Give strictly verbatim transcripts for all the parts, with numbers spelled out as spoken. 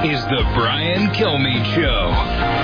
is the Brian Kilmeade Show.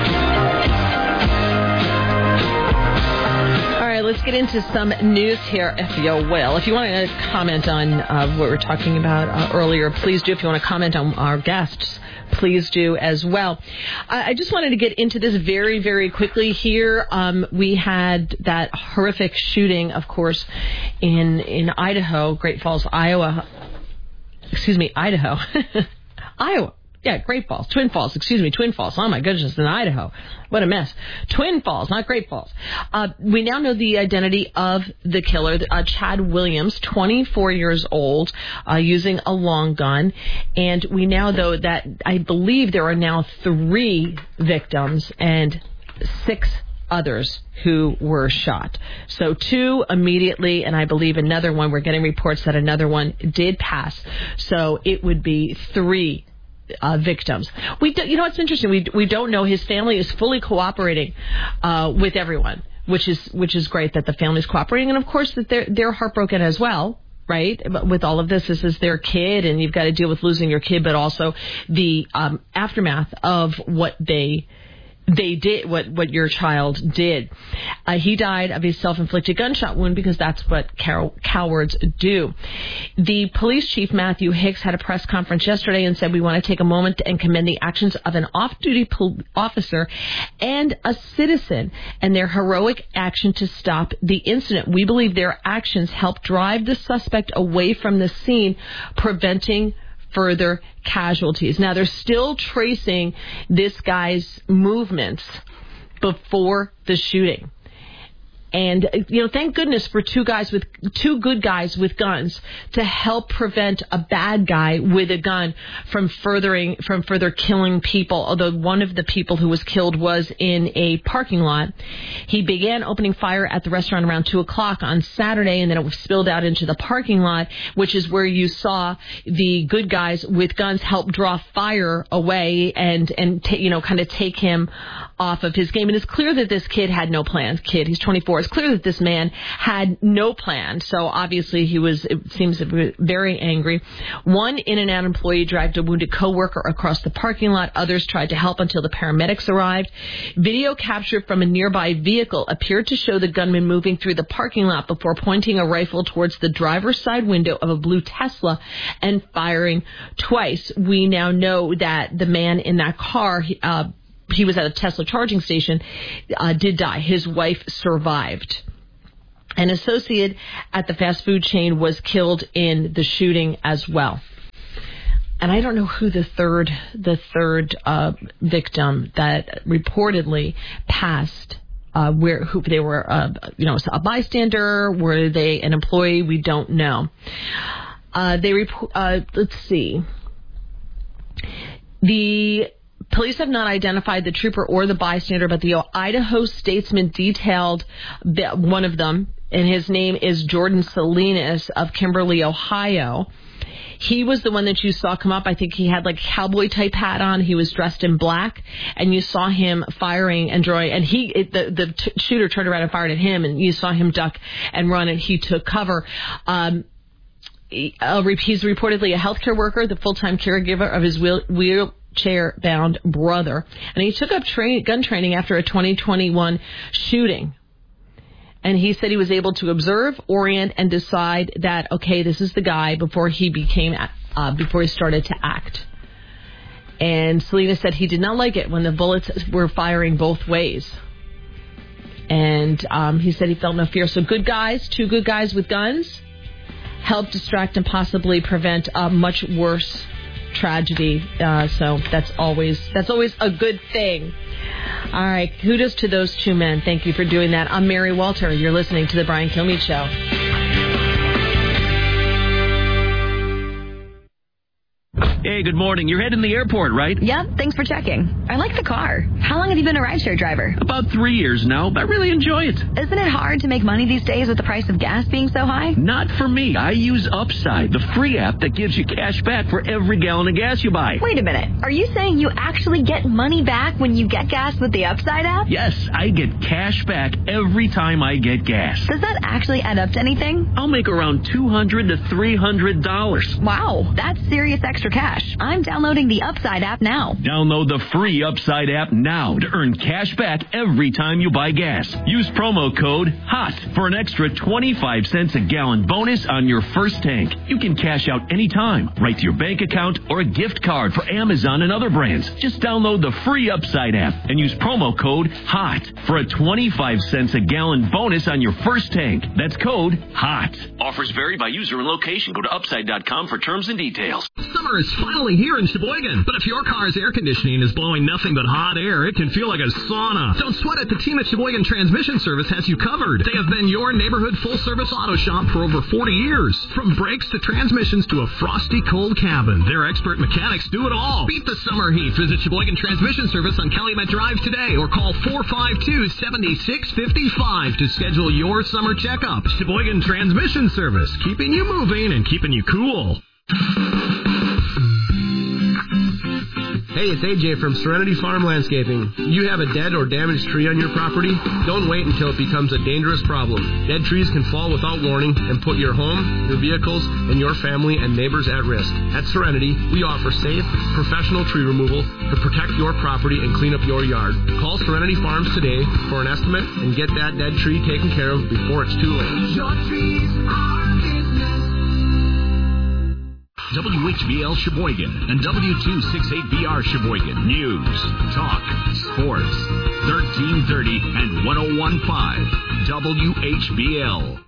All right, let's get into some news here, if you will. If you want to comment on uh, what we were talking about uh, earlier, please do. If you want to comment on our guests, please do as well. I, I just wanted to get into this very, very quickly here. Um, we had that horrific shooting, of course, in, in Idaho, Great Falls, Iowa. Excuse me, Idaho. Iowa. Yeah, Great Falls. Twin Falls. Excuse me, Twin Falls. Oh, my goodness, in Idaho. What a mess. Twin Falls, not Great Falls. Uh, we now know the identity of the killer, uh, Chad Williams, twenty-four years old, uh, using a long gun. And we now know that I believe there are now three victims and six others who were shot. So two immediately, and I believe another one, we're getting reports that another one did pass. So it would be three Uh, victims. We, do, you know, what's interesting. We we don't know. His family is fully cooperating uh, with everyone, which is which is great that the family's cooperating, and of course that they're they're heartbroken as well, right? But with all of this, this is their kid, and you've got to deal with losing your kid, but also the um, aftermath of what they. They did what, what your child did. Uh, he died of a self-inflicted gunshot wound because that's what cow- cowards do. The police chief, Matthew Hicks, had a press conference yesterday and said, we want to take a moment and commend the actions of an off-duty pol- officer and a citizen and their heroic action to stop the incident. We believe their actions helped drive the suspect away from the scene, preventing further casualties. Now, they're still tracing this guy's movements before the shooting. And, you know, thank goodness for two guys with two good guys with guns to help prevent a bad guy with a gun from furthering from further killing people. Although one of the people who was killed was in a parking lot. He began opening fire at the restaurant around two o'clock on Saturday, and then it was spilled out into the parking lot, which is where you saw the good guys with guns help draw fire away and, and t- you know, kind of take him off of his game. And it's clear that this kid had no plans. Kid, he's twenty-four. It's clear that this man had no plan. So obviously he was, it seems, very angry. One In-N-Out employee dragged a wounded coworker across the parking lot. Others tried to help until the paramedics arrived. Video captured from a nearby vehicle appeared to show the gunman moving through the parking lot before pointing a rifle towards the driver's side window of a blue Tesla and firing twice. We now know that the man in that car, uh, he was at a Tesla charging station, uh, did die. His wife survived. An associate at the fast food chain was killed in the shooting as well. And I don't know who the third, the third uh, victim that reportedly passed. Uh, where who they were, uh, you know, a bystander? Were they an employee? We don't know. Uh, they report. Uh, let's see. The Police have not identified the trooper or the bystander, but the Idaho Statesman detailed one of them, and his name is Jordan Salinas of Kimberly, Ohio. He was the one that you saw come up. I think he had like a cowboy-type hat on. He was dressed in black, and you saw him firing and drawing. And he, it, the, the t- shooter turned around and fired at him, and you saw him duck and run, and he took cover. Um, uh, he's reportedly a healthcare worker, the full-time caregiver of his wheel, wheel chair-bound brother, and he took up tra- gun training after a twenty twenty-one shooting. And he said he was able to observe, orient, and decide that, okay, this is the guy before he became, uh, before he started to act. And Salinas said he did not like it when the bullets were firing both ways. And um, he said he felt no fear. So good guys, two good guys with guns, helped distract and possibly prevent a much worse tragedy. Uh, so that's always that's always a good thing. All right. Kudos to those two men. Thank you for doing that. I'm Mary Walter. You're listening to The Brian Kilmeade Show. Hey, good morning. You're heading to the airport, right? Yep, thanks for checking. I like the car. How long have you been a rideshare driver? About three years now. I really enjoy it. Isn't it hard to make money these days with the price of gas being so high? Not for me. I use Upside, the free app that gives you cash back for every gallon of gas you buy. Wait a minute. Are you saying you actually get money back when you get gas with the Upside app? Yes, I get cash back every time I get gas. Does that actually add up to anything? I'll make around two hundred to three hundred dollars. Wow, that's serious extra cash. cash. I'm downloading the Upside app now. Download the free Upside app now to earn cash back every time you buy gas. Use promo code HOT for an extra twenty-five cents a gallon bonus on your first tank. You can cash out anytime, right to your bank account or a gift card for Amazon and other brands. Just download the free Upside app and use promo code HOT for a twenty-five cents a gallon bonus on your first tank. That's code HOT. Offers vary by user and location. Go to upside dot com for terms and details. Summer is finally here in Sheboygan, but if your car's air conditioning is blowing nothing but hot air, it can feel like a sauna. Don't sweat it. The team at Sheboygan Transmission Service has you covered. They have been your neighborhood full-service auto shop for over forty years. From brakes to transmissions to a frosty cold cabin, their expert mechanics do it all. Beat the summer heat. Visit Sheboygan Transmission Service on Calumet Drive today or call four five two, seven six five five to schedule your summer checkup. Sheboygan Transmission Service, keeping you moving and keeping you cool. Hey, it's A J from Serenity Farm Landscaping. You have a dead or damaged tree on your property? Don't wait until it becomes a dangerous problem. Dead trees can fall without warning and put your home, your vehicles, and your family and neighbors at risk. At Serenity, we offer safe, professional tree removal to protect your property and clean up your yard. Call Serenity Farms today for an estimate and get that dead tree taken care of before it's too late. Your trees are business. W H B L Sheboygan and W two sixty-eight B R Sheboygan. News, talk, sports. thirteen thirty and one oh one point five W H B L.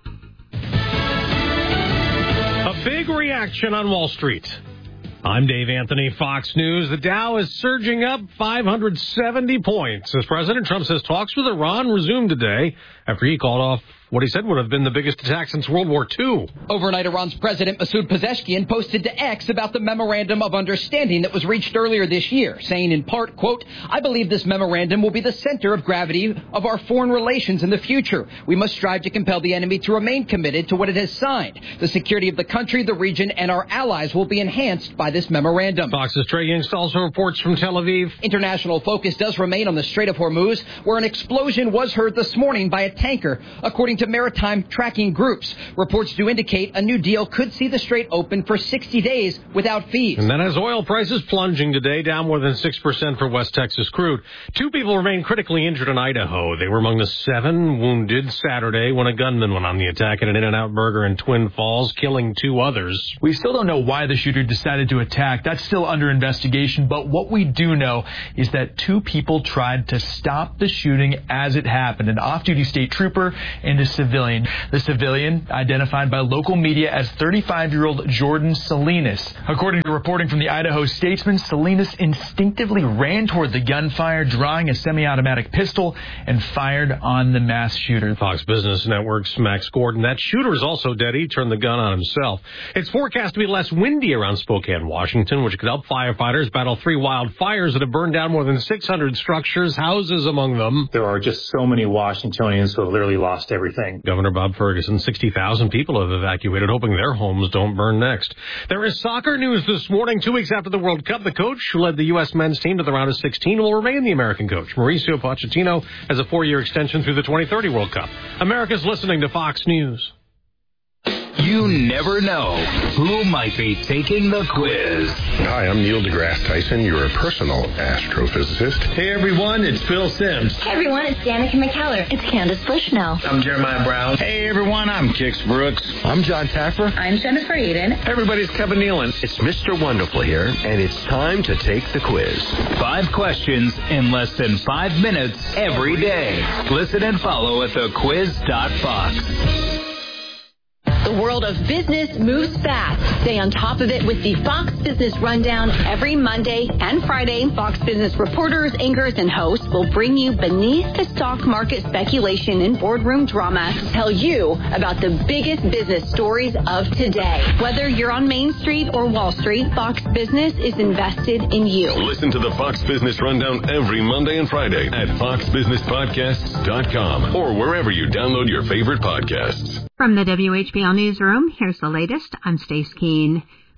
A big reaction on Wall Street. I'm Dave Anthony, Fox News. The Dow is surging up five hundred seventy points as President Trump says talks with Iran resumed today after he called off what he said would have been the biggest attack since World War Two. Overnight, Iran's President Masoud Pezeshkian posted to X about the memorandum of understanding that was reached earlier this year, saying in part, quote, I believe this memorandum will be the center of gravity of our foreign relations in the future. We must strive to compel the enemy to remain committed to what it has signed. The security of the country, the region, and our allies will be enhanced by this memorandum. Fox's Trey Yingst also reports from Tel Aviv. International focus does remain on the Strait of Hormuz, where an explosion was heard this morning by a tanker, according to maritime tracking groups. Reports do indicate a new deal could see the strait open for sixty days without fees. And then as oil prices plunging today, down more than six percent for West Texas crude. Two people remain critically injured in Idaho. They were among the seven wounded Saturday when a gunman went on the attack at an In-N-Out Burger in Twin Falls, killing two others. We still don't know why the shooter decided to attack. That's still under investigation. But what we do know is that two people tried to stop the shooting as it happened, an off-duty state trooper and a civilian. The civilian, identified by local media as thirty-five-year-old Jordan Salinas. According to reporting from the Idaho Statesman, Salinas instinctively ran toward the gunfire, drawing a semi-automatic pistol, and fired on the mass shooter. Fox Business Network's Max Gordon. That shooter is also dead. He turned the gun on himself. It's forecast to be less windy around Spokane, Washington, which could help firefighters battle three wildfires that have burned down more than six hundred structures, houses among them. There are just so many Washingtonians who have literally lost everything. Governor Bob Ferguson, sixty thousand people have evacuated, hoping their homes don't burn next. There is soccer news this morning. Two weeks after the World Cup, the coach who led the U S men's team to the round of sixteen will remain the American coach. Mauricio Pochettino has a four-year extension through the twenty thirty World Cup. America's listening to Fox News. You never know who might be taking the quiz. Hi, I'm Neil deGrasse Tyson, your personal astrophysicist. Hey everyone, it's Phil Sims. Hey everyone, it's Danica McKellar. It's Candace Bushnell. I'm Jeremiah Brown. Hey everyone, I'm Kix Brooks. I'm John Taffer. I'm Jennifer Eden. Everybody's Kevin Nealon. It's Mister Wonderful here, and it's time to take the quiz. Five questions in less than five minutes every day. Listen and follow at the quiz dot fox. The world of business moves fast. Stay on top of it with the Fox Business Rundown every Monday and Friday. Fox Business reporters, anchors, and hosts will bring you beneath the stock market speculation and boardroom drama to tell you about the biggest business stories of today. Whether you're on Main Street or Wall Street, Fox Business is invested in you. Listen to the Fox Business Rundown every Monday and Friday at fox business podcasts dot com or wherever you download your favorite podcasts. From the W H B L Newsroom, here's the latest. I'm Stace Keene.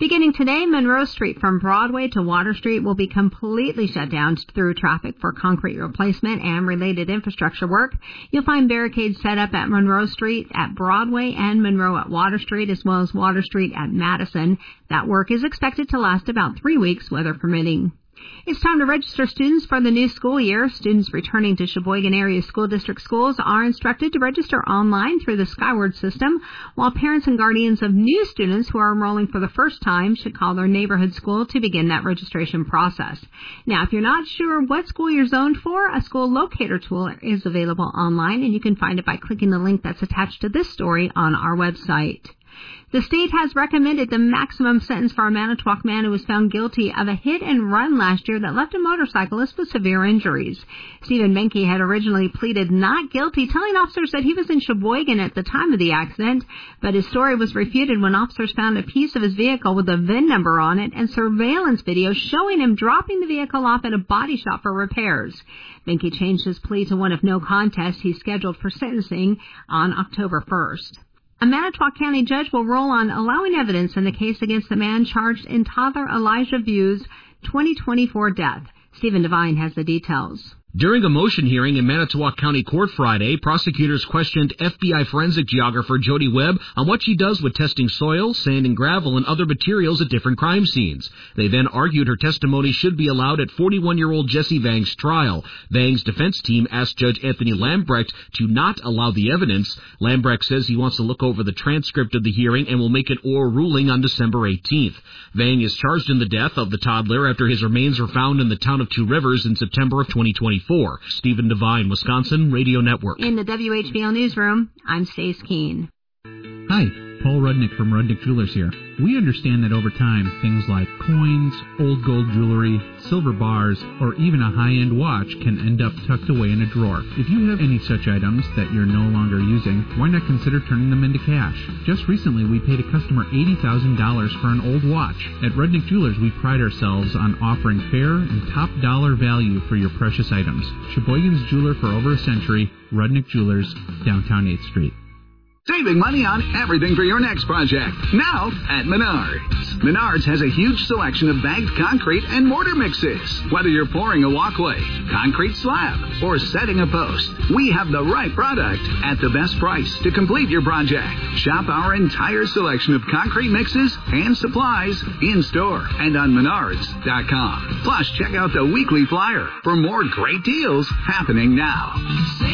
Beginning today, Monroe Street from Broadway to Water Street will be completely shut down through traffic for concrete replacement and related infrastructure work. You'll find barricades set up at Monroe Street, at Broadway, and Monroe at Water Street, as well as Water Street at Madison. That work is expected to last about three weeks, weather permitting. It's time to register students for the new school year. Students returning to Sheboygan Area School District schools are instructed to register online through the Skyward system, while parents and guardians of new students who are enrolling for the first time should call their neighborhood school to begin that registration process. Now, if you're not sure what school you're zoned for, a school locator tool is available online, and you can find it by clicking the link that's attached to this story on our website. The state has recommended the maximum sentence for a Manitowoc man who was found guilty of a hit-and-run last year that left a motorcyclist with severe injuries. Stephen Benke had originally pleaded not guilty, telling officers that he was in Sheboygan at the time of the accident, but his story was refuted when officers found a piece of his vehicle with a V I N number on it and surveillance video showing him dropping the vehicle off at a body shop for repairs. Benke changed his plea to one of no contest. He's scheduled for sentencing on October first. A Manitowoc County judge will rule on allowing evidence in the case against the man charged in toddler Elijah View's twenty twenty-four death. Stephen Devine has the details. During a motion hearing in Manitowoc County Court Friday, prosecutors questioned F B I forensic geographer Jody Webb on what she does with testing soil, sand and gravel, and other materials at different crime scenes. They then argued her testimony should be allowed at forty-one-year-old Jesse Vang's trial. Vang's defense team asked Judge Anthony Lambrecht to not allow the evidence. Lambrecht says he wants to look over the transcript of the hearing and will make an oral ruling on December eighteenth. Vang is charged in the death of the toddler after his remains were found in the town of Two Rivers in September of twenty twenty-four. Stephen Devine, Wisconsin Radio Network. In the W H B L Newsroom, I'm Stace Keene. Hi, Paul Rudnick from Rudnick Jewelers here. We understand that over time, things like coins, old gold jewelry, silver bars, or even a high-end watch can end up tucked away in a drawer. If you have any such items that you're no longer using, why not consider turning them into cash? Just recently, we paid a customer eighty thousand dollars for an old watch. At Rudnick Jewelers, we pride ourselves on offering fair and top-dollar value for your precious items. Sheboygan's jeweler for over a century, Rudnick Jewelers, downtown eighth Street. Saving money on everything for your next project. Now at Menards. Menards has a huge selection of bagged concrete and mortar mixes. Whether you're pouring a walkway, concrete slab, or setting a post, we have the right product at the best price to complete your project. Shop our entire selection of concrete mixes and supplies in store and on menards dot com. Plus, check out the weekly flyer for more great deals happening now.